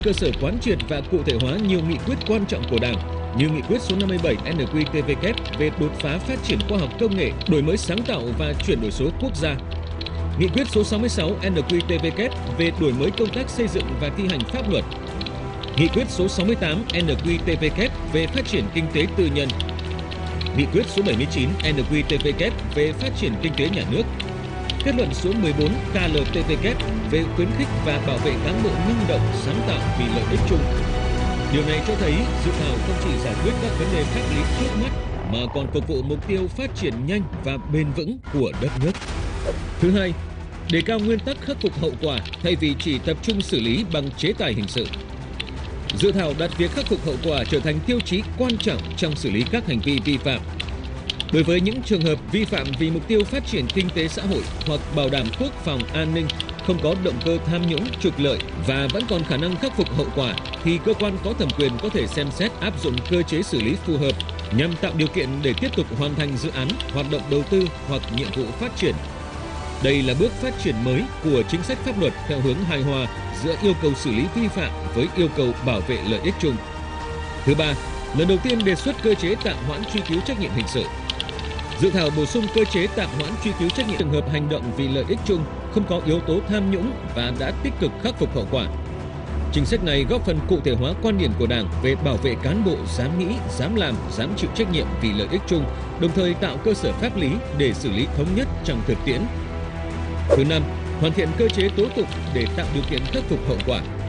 Cơ sở quán triệt và cụ thể hóa nhiều nghị quyết quan trọng của Đảng như nghị quyết số 57 NQTVK về đột phá phát triển khoa học công nghệ, đổi mới sáng tạo và chuyển đổi số quốc gia, nghị quyết số 66 NQTVK về đổi mới công tác xây dựng và thi hành pháp luật, nghị quyết số 68 NQTVK về phát triển kinh tế tư nhân, nghị quyết số 79 NQTVK về phát triển kinh tế nhà nước, kết luận số 14 KLTVK về khuyến khích và bảo vệ cán bộ năng động, sáng tạo vì lợi ích chung. Điều này cho thấy dự thảo không chỉ giải quyết các vấn đề pháp lý trước mắt mà còn phục vụ mục tiêu phát triển nhanh và bền vững của đất nước. Thứ hai, đề cao nguyên tắc khắc phục hậu quả thay vì chỉ tập trung xử lý bằng chế tài hình sự. Dự thảo đặt việc khắc phục hậu quả trở thành tiêu chí quan trọng trong xử lý các hành vi vi phạm. Đối với những trường hợp vi phạm vì mục tiêu phát triển kinh tế xã hội hoặc bảo đảm quốc phòng an ninh, không có động cơ tham nhũng, trục lợi và vẫn còn khả năng khắc phục hậu quả, thì cơ quan có thẩm quyền có thể xem xét áp dụng cơ chế xử lý phù hợp nhằm tạo điều kiện để tiếp tục hoàn thành dự án, hoạt động đầu tư hoặc nhiệm vụ phát triển. Đây là bước phát triển mới của chính sách pháp luật theo hướng hài hòa giữa yêu cầu xử lý vi phạm với yêu cầu bảo vệ lợi ích chung. Thứ ba, lần đầu tiên đề xuất cơ chế tạm hoãn truy cứu trách nhiệm hình sự. Dự thảo bổ sung cơ chế tạm hoãn truy cứu trách nhiệm trường hợp hành động vì lợi ích chung, không có yếu tố tham nhũng và đã tích cực khắc phục hậu quả. Chính sách này góp phần cụ thể hóa quan điểm của Đảng về bảo vệ cán bộ dám nghĩ, dám làm, dám chịu trách nhiệm vì lợi ích chung, đồng thời tạo cơ sở pháp lý để xử lý thống nhất trong thực tiễn. Thứ năm, hoàn thiện cơ chế tố tụng để tạo điều kiện khắc phục hậu quả.